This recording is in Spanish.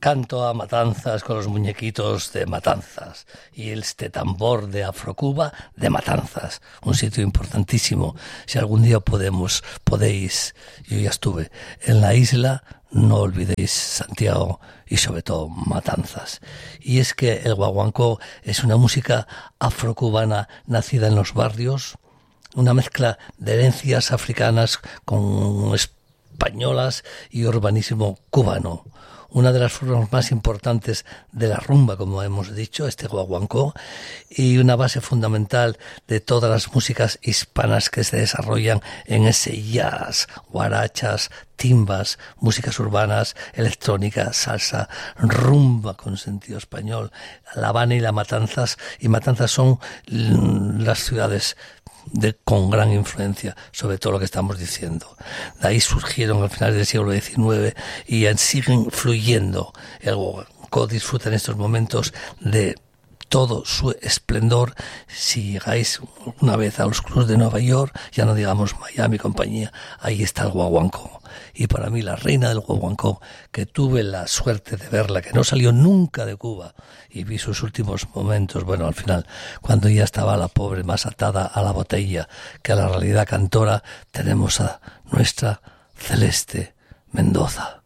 canto a Matanzas con los muñequitos de Matanzas y este tambor de Afrocuba de Matanzas, un sitio importantísimo. Si algún día podéis, yo ya estuve en la isla, no olvidéis Santiago y sobre todo Matanzas. Y es que el guaguancó es una música afrocubana nacida en los barrios, una mezcla de herencias africanas con españolas y urbanismo cubano. Una de las formas más importantes de la rumba, como hemos dicho, este guaguancó, y una base fundamental de todas las músicas hispanas que se desarrollan en ese jazz, guarachas, timbas, músicas urbanas, electrónica, salsa, rumba con sentido español. La Habana y Matanzas son las ciudades con gran influencia sobre todo lo que estamos diciendo. De ahí surgieron al final del siglo XIX y siguen fluyendo. El guaguancó disfruta en estos momentos de todo su esplendor. Si llegáis una vez a los clubs de Nueva York, ya no digamos Miami y compañía, ahí está el guaguancó. Y para mí la reina del guaguancó, que tuve la suerte de verla, que no salió nunca de Cuba, y vi sus últimos momentos, bueno, al final, cuando ya estaba la pobre más atada a la botella que a la realidad cantora, tenemos a nuestra Celeste Mendoza.